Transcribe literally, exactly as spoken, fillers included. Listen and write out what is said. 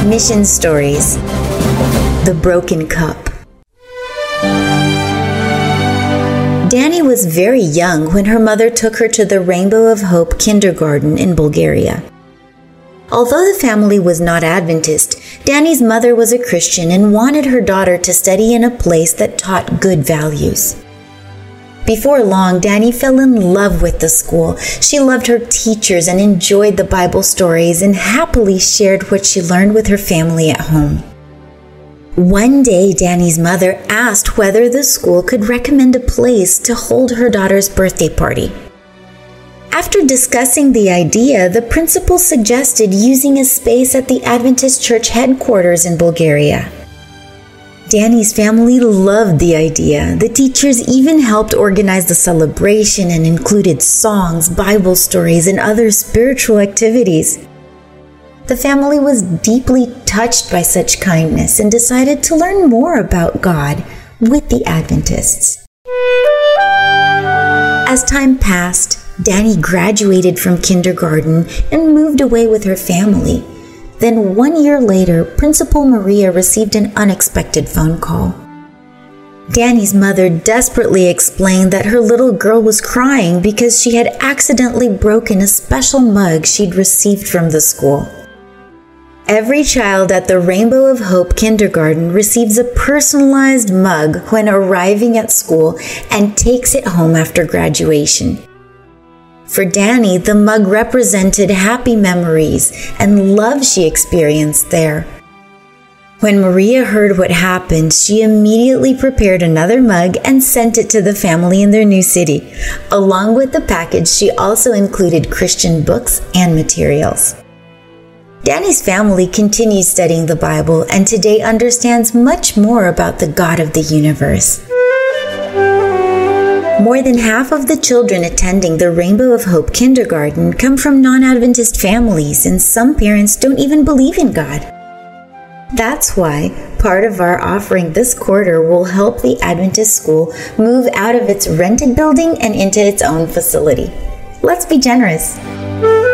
Mission Stories: The Broken Cup. Dani was very young when her mother took her to the Rainbow of Hope kindergarten in Bulgaria. Although the family was not Adventist, Dani's mother was a Christian and wanted her daughter to study in a place that taught good values. Before long, Dani fell in love with the school. She loved her teachers and enjoyed the Bible stories and happily shared what she learned with her family at home. One day, Dani's mother asked whether the school could recommend a place to hold her daughter's birthday party. After discussing the idea, the principal suggested using a space at the Adventist Church headquarters in Bulgaria. Dani's family loved the idea. The teachers even helped organize the celebration and included songs, Bible stories, and other spiritual activities. The family was deeply touched by such kindness and decided to learn more about God with the Adventists. As time passed, Dani graduated from kindergarten and moved away with her family. Then one year later, Principal Maria received an unexpected phone call. Dani's mother desperately explained that her little girl was crying because she had accidentally broken a special mug she'd received from the school. Every child at the Rainbow of Hope kindergarten receives a personalized mug when arriving at school and takes it home after graduation. For Dani, the mug represented happy memories and love she experienced there. When Maria heard what happened, she immediately prepared another mug and sent it to the family in their new city. Along with the package, she also included Christian books and materials. Dani's family continues studying the Bible and today understands much more about the God of the universe. More than half of the children attending the Rainbow of Hope kindergarten come from non-Adventist families, and some parents don't even believe in God. That's why part of our offering this quarter will help the Adventist school move out of its rented building and into its own facility. Let's be generous.